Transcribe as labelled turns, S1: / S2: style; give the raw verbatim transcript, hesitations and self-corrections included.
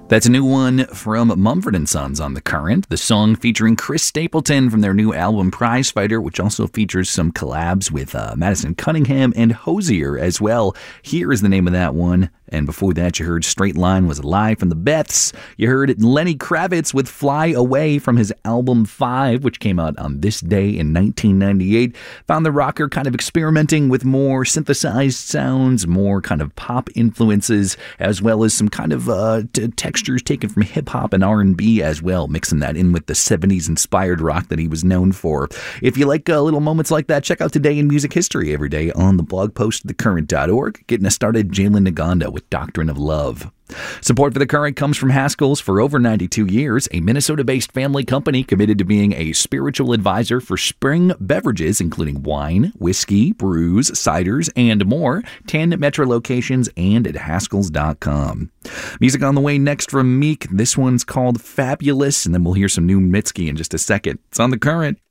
S1: That's a new one from Mumford and Sons on The Current. The song featuring Chris Stapleton from their new album Prize Fighter, which also features some collabs with uh, Madison Cunningham and Hozier as well. Here is the name of that one. And before that, you heard Straight Line Was Live from the Beths. You heard Lenny Kravitz with Fly Away from his album Five, which came out on this day in nineteen ninety-eight. Found the rocker kind of experimenting with more synthesized sounds, more kind of pop influences, as well as some kind of uh, t- textures taken from hip-hop and R and B as well, mixing that in with the seventies inspired rock that he was known for. If you like uh, little moments like that, check out Today in Music History every day on the blog post at the current dot org. Getting us started, Jalen Naganda with Doctrine of Love. Support for The Current comes from Haskell's. For over ninety-two years, a Minnesota-based family company committed to being a spiritual advisor for spring beverages, including wine, whiskey, brews, ciders, and more. ten Metro locations and at Haskells dot com. Music on the way next from Meek. This one's called Fabulous, and then we'll hear some new Mitski in just a second. It's on The Current.